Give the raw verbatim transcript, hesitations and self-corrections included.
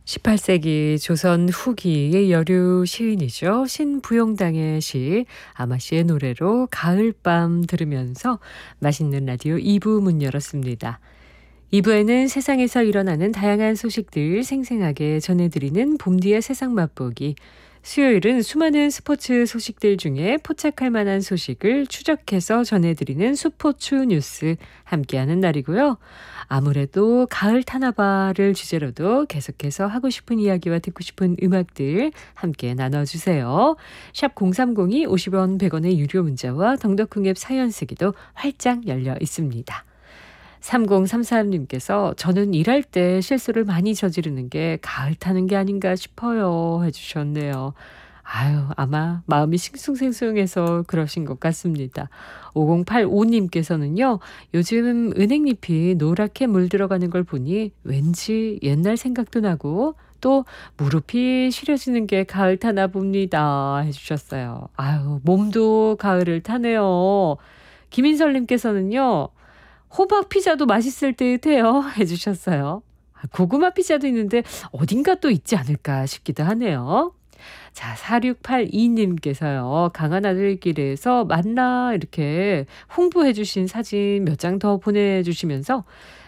십팔 세기 조선 후기의 여류 시인이죠. 신부용당의 시 아마 씨의 노래로 가을밤 들으면서 맛있는 라디오 이 부 문 열었습니다. 이 부에는 세상에서 일어나는 다양한 소식들 생생하게 전해드리는 봄디의 세상 맛보기. 수요일은 수많은 스포츠 소식들 중에 포착할 만한 소식을 추적해서 전해드리는 수포추 뉴스 함께하는 날이고요. 아무래도 가을 타나바를 주제로도 계속해서 하고 싶은 이야기와 듣고 싶은 음악들 함께 나눠주세요. 샵 공삼공이 오십 원 백 원의 유료 문자와 덩덕쿵 앱 사연 쓰기도 활짝 열려 있습니다. 삼공삼삼님께서 저는 일할 때 실수를 많이 저지르는 게 가을 타는 게 아닌가 싶어요 해주셨네요. 아유, 아마 마음이 싱숭생숭해서 그러신 것 같습니다. 오공팔오님께서는요. 요즘 은행잎이 노랗게 물들어가는 걸 보니 왠지 옛날 생각도 나고 또 무릎이 시려지는 게 가을 타나 봅니다 해주셨어요. 아유, 몸도 가을을 타네요. 김인설님께서는요. 호박 피자도 맛있을 듯해요 해주셨어요. 아, 고구마 피자도 있는데 어딘가 또 있지 않을까 싶기도 하네요. 자, 사육팔이님께서요. 강한 아들길에서 만나 이렇게 홍보해 주신 사진 몇 장 더 보내주시면서